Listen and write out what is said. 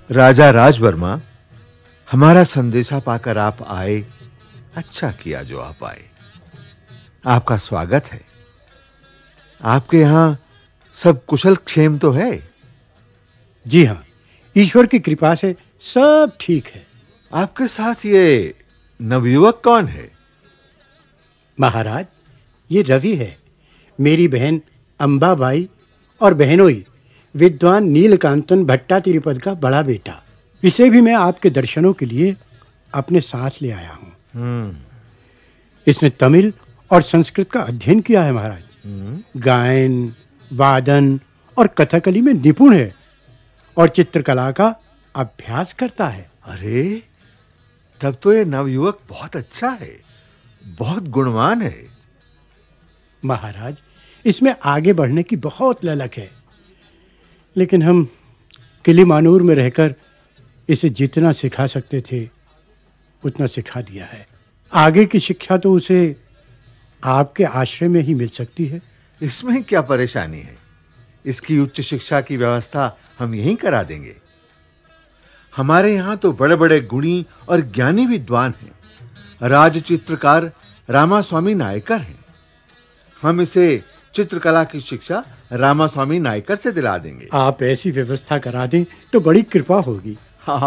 राजा राजवर्मा, हमारा संदेशा पाकर आप आए। अच्छा किया जो आप आए। आपका स्वागत है। आपके यहां सब कुशल क्षेम तो है? जी हां, ईश्वर की कृपा से सब ठीक है। आपके साथ ये नवयुवक कौन है? महाराज, ये रवि है, मेरी बहन अंबाबाई और बहनोई विद्वान नीलकांतन भट्टातिरिपद का बड़ा बेटा। इसे भी मैं आपके दर्शनों के लिए अपने साथ ले आया हूं। इसने तमिल और संस्कृत का अध्ययन किया है महाराज। गायन, वादन और कथकली में निपुण है और चित्रकला का अभ्यास करता है। अरे, तब तो ये नवयुवक बहुत अच्छा है, बहुत गुणवान है। महाराज, इसमें आगे बढ़ने की बहुत ललक है, लेकिन हम किलीमानूर में रहकर इसे जितना सिखा सकते थे उतना सिखा दिया है। आगे की शिक्षा तो उसे आपके आश्रय में ही मिल सकती है। इसमें क्या परेशानी है? इसकी उच्च शिक्षा की व्यवस्था हम यहीं करा देंगे। हमारे यहां तो बड़े-बड़े गुणी और ज्ञानी विद्वान हैं। राज चित्रकार रामास्वामी नायकर हैं। हम इसे चित्रकला की शिक्षा रामास्वामी नायकर से दिला देंगे। आप ऐसी व्यवस्था करा दें तो बड़ी कृपा होगी।